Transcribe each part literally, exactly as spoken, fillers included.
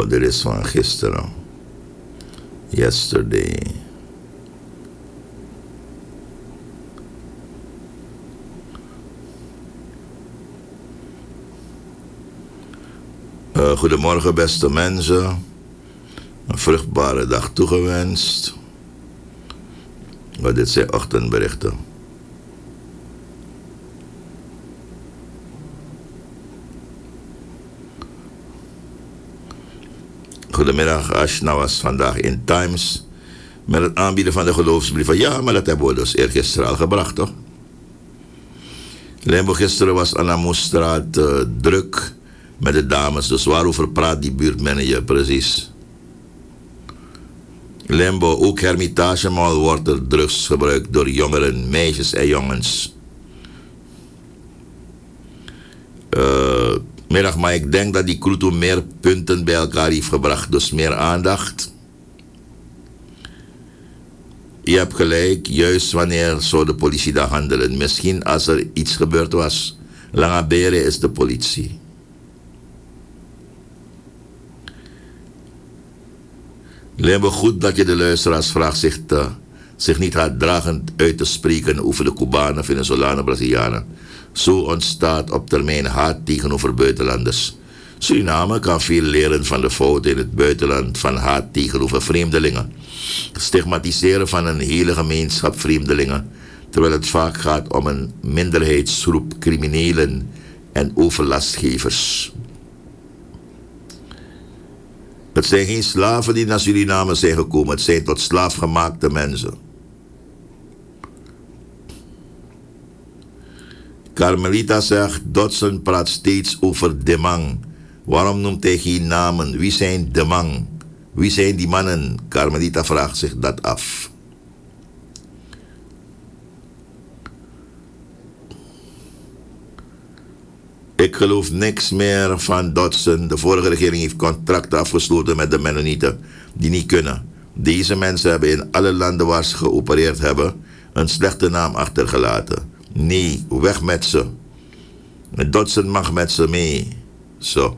Oh, dit is van gisteren. Yesterday. Uh, goedemorgen beste mensen. Een vruchtbare dag toegewenst. Oh, dit zijn ochtendberichten. Goedemiddag, Ashna was vandaag in Times met het aanbieden van de geloofsbrieven. Ja, maar dat hebben we dus eergisteren al gebracht, toch? Limbo, gisteren was Anna Moestraat uh, druk met de dames, dus waarover praat die buurtmanager precies? Limbo, ook Hermitage Mall wordt er drugs gebruikt door jongeren, meisjes en jongens. Uh, middag, maar ik denk dat die Kruto meer punten bij elkaar heeft gebracht, dus meer aandacht. Je hebt gelijk, juist wanneer zou de politie daar handelen? Misschien als er iets gebeurd was. Langabere is de politie. Limbo, goed dat je de luisteraars vraagt zich, te, zich niet haatdragend uit te spreken over de Cubanen, Venezolanen, Brazilianen. Zo ontstaat op termijn haat tegenover buitenlanders. Suriname kan veel leren van de fouten in het buitenland van haat tegenover vreemdelingen. Stigmatiseren van een hele gemeenschap vreemdelingen, terwijl het vaak gaat om een minderheidsgroep criminelen en overlastgevers. Het zijn geen slaven die naar Suriname zijn gekomen, het zijn tot slaafgemaakte mensen. Carmelita zegt, Dodson praat steeds over Demang. Waarom noemt hij geen namen? Wie zijn Demang? Wie zijn die mannen? Carmelita vraagt zich dat af. Ik geloof niks meer van Dodson. De vorige regering heeft contracten afgesloten met de Mennonieten die niet kunnen. Deze mensen hebben in alle landen waar ze geopereerd hebben een slechte naam achtergelaten. Nee, weg met ze. Dodson mag met ze mee. Zo.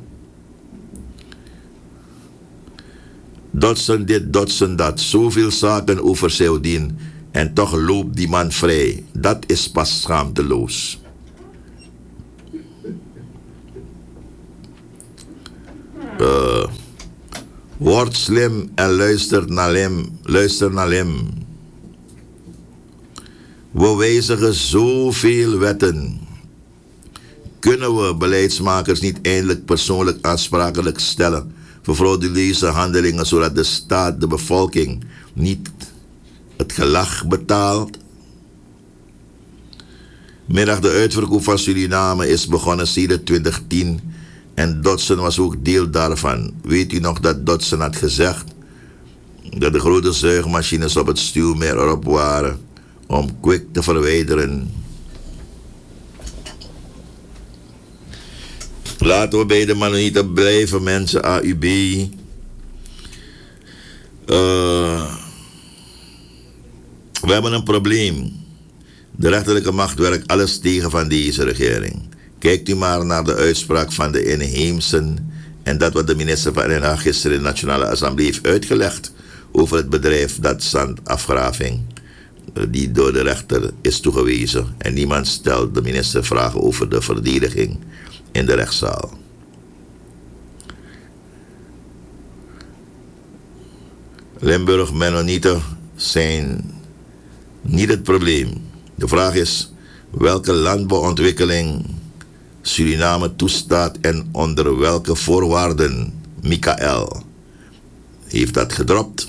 Dodson dit, Dodson dat. Zoveel zaken over Saudien en toch loopt die man vrij. Dat is pas schaamteloos. Uh, word slim en luister naar hem. Luister naar hem. We wijzigen zoveel wetten. Kunnen we beleidsmakers niet eindelijk persoonlijk aansprakelijk stellen voor frauduleuze handelingen, zodat de staat de bevolking niet het gelag betaalt? Middag, de uitverkoop van Suriname is begonnen sinds twintig tien en Dodson was ook deel daarvan. Weet u nog dat Dodson had gezegd dat de grote zuigmachines op het stuwmeer erop waren om kwik te verwijderen? Laten we bij de Mennonieten blijven, mensen. A U B. Uh, we hebben een probleem. De rechterlijke macht werkt alles tegen van deze regering. Kijkt u maar naar de uitspraak van de inheemsen en dat wat de minister van N H gisteren in de Nationale Assemblée heeft uitgelegd over het bedrijf dat zandafgraving die door de rechter is toegewezen. En niemand stelt de minister vragen over de verdediging in de rechtszaal. Limburg Mennonieten zijn niet het probleem. De vraag is welke landbouwontwikkeling Suriname toestaat en onder welke voorwaarden. Michael heeft dat gedropt.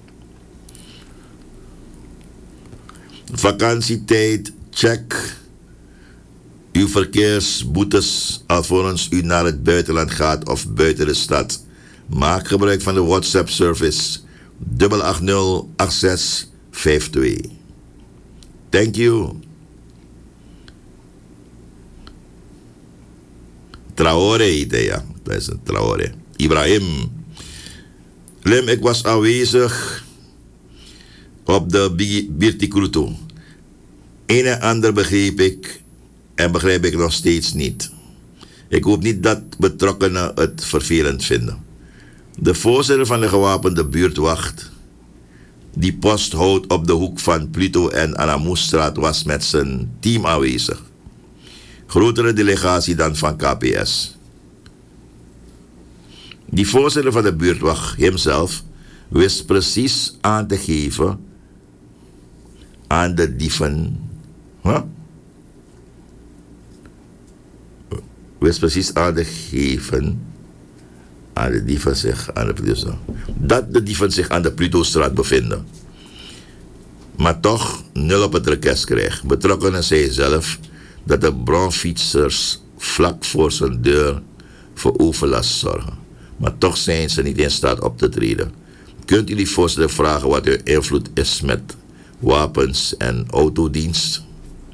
Vakantietijd, check uw verkeersboetes alvorens u naar het buitenland gaat of buiten de stad. Maak gebruik van de WhatsApp-service dubbel acht nul acht zes vijf twee. Thank you. Traore heet hij, ja. Dat is een Traore. Ibrahim. Lim, ik was aanwezig op de Birti Kruto. Een en ander begreep ik en begrijp ik nog steeds niet. Ik hoop niet dat betrokkenen het vervelend vinden. De voorzitter van de gewapende buurtwacht, die post houdt op de hoek van Pluto en Anamoestraat, was met zijn team aanwezig. Grotere delegatie dan van K P S. Die voorzitter van de buurtwacht, hemzelf, wist precies aan te geven aan de dieven. Huh? Wist precies aan te geven aan de dieven zich aan de Pluto. Dat de dieven zich aan de Pluto-straat bevinden. Maar toch nul op het rekest kreeg. Betrokkenen zei zelf dat de bronfietsers vlak voor zijn deur voor overlast zorgen. Maar toch zijn ze niet in staat op te treden. Kunt u die voorzitter vragen wat uw invloed is met wapens en autodienst?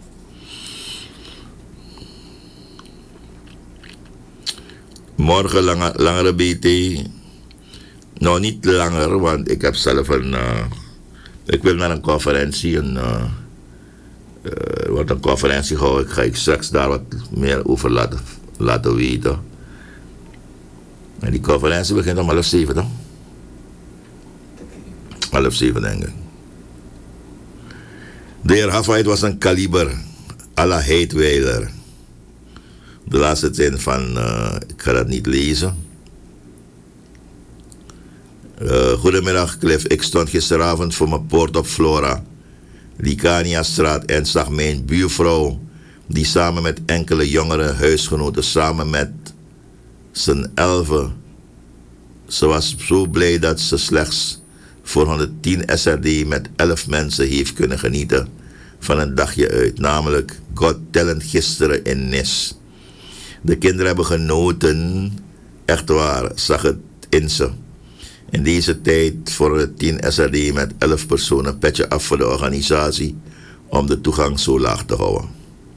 Morgen lange, langere B T. Nou, niet langer, want ik heb zelf een... Uh, ik wil naar een conferentie. Een, uh, uh, wordt een conferentie gehouden. Ik ga ik straks daar wat meer over laten, laten weten. En die conferentie begint om half zeven, toch? Half zeven, denk ik. De heer Hafait was een kaliber à la Heidweiler. De laatste zin van, uh, ik ga dat niet lezen. Uh, goedemiddag Cliff, ik stond gisteravond voor mijn poort op Flora, Licania-straat, en zag mijn buurvrouw, die samen met enkele jongere huisgenoten, samen met zijn elfen. Ze was zo blij dat ze slechts voor honderdtien S R D met elf mensen heeft kunnen genieten van een dagje uit, namelijk Got Talent gisteren in Nis. De kinderen hebben genoten, echt waar, zag het in ze. In deze tijd voor de tien S R D met elf personen petje af voor de organisatie om de toegang zo laag te houden.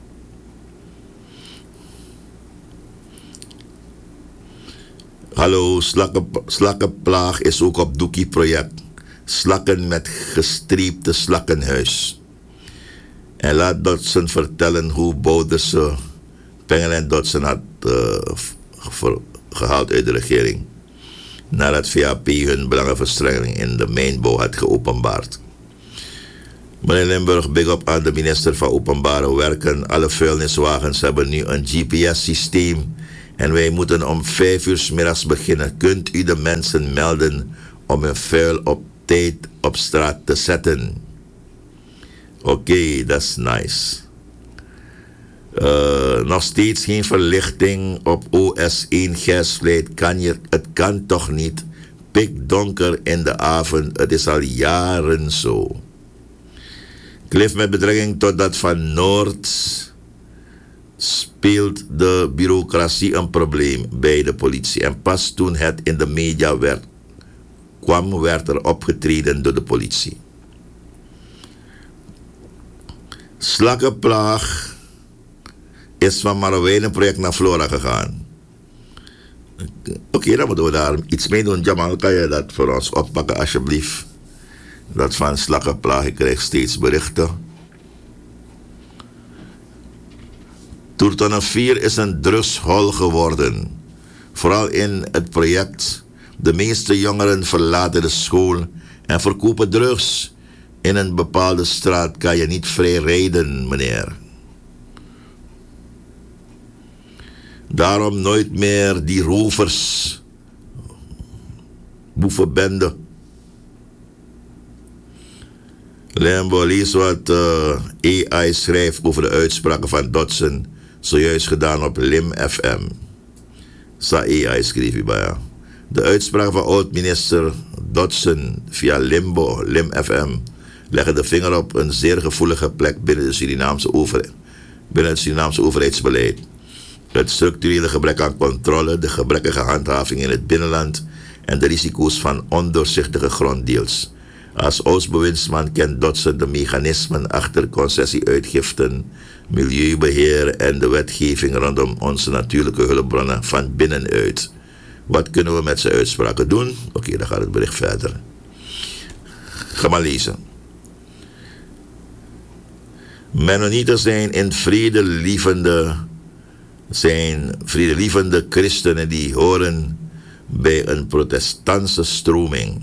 Hallo, slakken, slakkenplaag is ook op Doekie project. Slakken met gestreepte slakkenhuis. En laat Dodson vertellen hoe Bouderse Pengel en Dodson had uh, voor, gehaald uit de regering, nadat V A P hun belangenverstrengeling in de mijnbouw had geopenbaard. Meneer Limburg, big up aan de minister van Openbare Werken. Alle vuilniswagens hebben nu een G P S-systeem en wij moeten om vijf uur 's middags beginnen. Kunt u de mensen melden om hun vuil op tijd op straat te zetten? Oké, okay, dat is nice. Uh, nog steeds geen verlichting op O S één Gersvliet. Kan je, het kan toch niet? Pikdonker in de avond. Het is al jaren zo. Cliff, met betrekking tot dat van Noord speelt de bureaucratie een probleem bij de politie. En pas toen het in de media werd, kwam, werd er opgetreden door de politie. Slakkenplaag is van Marowijnenproject naar Flora gegaan. Oké, okay, dan moeten we daar iets mee doen. Jamal, kan je dat voor ons oppakken alsjeblieft? Dat van slakkenplaag, ik krijg steeds berichten. Toertonnen vier is een drugshol geworden. Vooral in het project. De meeste jongeren verlaten de school en verkopen drugs. In een bepaalde straat kan je niet vrij rijden, meneer. Daarom nooit meer die rovers, boevenbende. Lembo, lees wat uh, A I schrijft over de uitspraken van Dodson, zojuist gedaan op Lim F M. Sa A I schreef hij bij. De uitspraken van oud-minister Dodson via Limbo, Lim F M, leggen de vinger op een zeer gevoelige plek binnen, de Surinaamse overheid, binnen het Surinaamse overheidsbeleid. Het structurele gebrek aan controle, de gebrekkige handhaving in het binnenland en de risico's van ondoorzichtige gronddeals. Als oud-bewindsman kent Dodson de mechanismen achter concessieuitgiften, milieubeheer en de wetgeving rondom onze natuurlijke hulpbronnen van binnenuit. Wat kunnen we met zijn uitspraken doen? Oké, okay, dan gaat het bericht verder. Ga maar lezen. Mennonieten zijn in vredelievende, zijn vredelievende christenen die horen bij een protestantse stroming.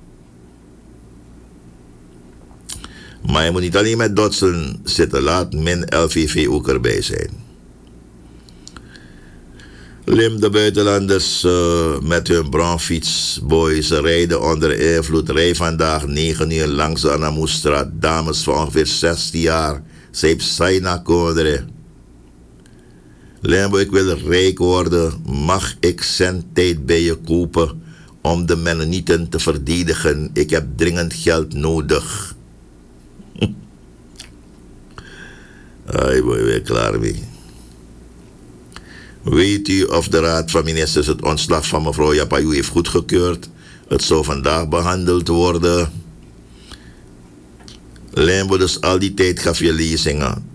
Maar je moet niet alleen met Dotsen zitten, laat min L V V ook erbij zijn. Lim de buitenlanders uh, met hun bromfietsboys rijden onder invloed. Rij vandaag negen uur langs de Anamoestraat. Dames van ongeveer zestien jaar. Zij zijn naar Kondre. Limbo, ik wil rijk worden. Mag ik zendtijd bij je kopen om de Mennonieten te verdedigen? Ik heb dringend geld nodig. Ai, boy, weer klaar mee. Weet u of de Raad van Ministers het ontslag van mevrouw Yapayou heeft goedgekeurd? Het zou vandaag behandeld worden. Limbo, dus al die tijd gaf je lezingen.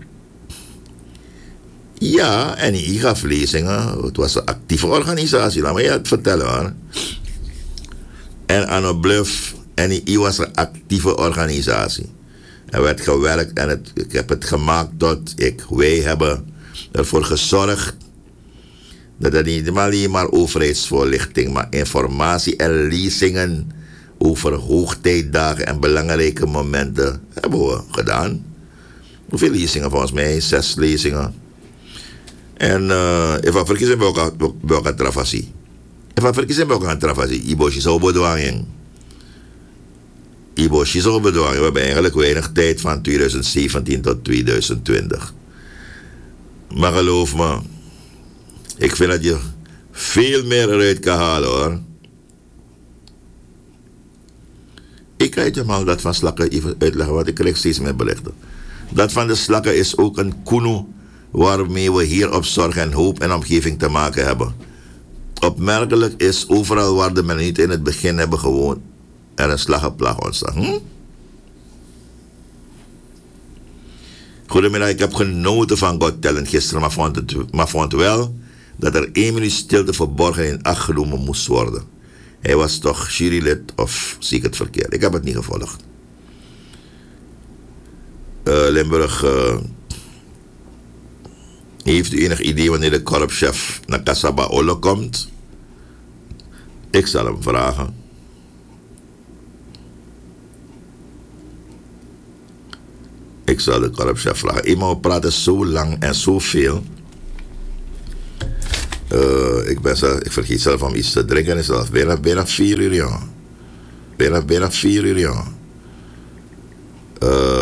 Ja, en I gaf lezingen. Het was een actieve organisatie, laat me je het vertellen hoor. En Anno Bluff, N I was een actieve organisatie. Er werd gewerkt en het, ik heb het gemaakt tot ik, wij hebben ervoor gezorgd dat er niet alleen maar overheidsvoorlichting, maar informatie en lezingen over hoogtijdagen en belangrijke momenten hebben we gedaan. Hoeveel lezingen volgens mij? Zes lezingen. En uh, even verkiezen bij elkaar travasi. Even verkiezen bij elkaar travasi. Ibo Shizo Bodwanging. Ibo Shizo Bodwanging. We hebben eigenlijk weinig tijd van twintig zeventien tot twintig twintig. Maar geloof me, ik vind dat je veel meer eruit kan halen hoor. Ik kan je maar dat van slakken even uitleggen, want ik krijg steeds meer berichten. Dat van de slakken is ook een kuno waarmee we hier op zorg en hoop en omgeving te maken hebben. Opmerkelijk is overal waar de Mennonieten in het begin hebben gewoond er een slaggenplaag ontstaan. Hm? Goedemiddag, ik heb genoten van Got Talent gisteren, maar vond, het, maar vond wel dat er één minuut stilte verborgen in acht genomen moest worden. Hij was toch jurylid of zie ik het verkeerd? Ik heb het niet gevolgd. Uh, Limburg, uh, heeft u enig idee wanneer de korpschef naar Casabaolo komt? Ik zal hem vragen. Ik zal de korpschef vragen. Eenmaal praten zo lang en zoveel. Uh, ik, ben zelf, ik vergeet zelf om iets te drinken. Het is zelfs bijna, bijna vier uur, ja. Bijna, bijna vier uur, ja. Uh,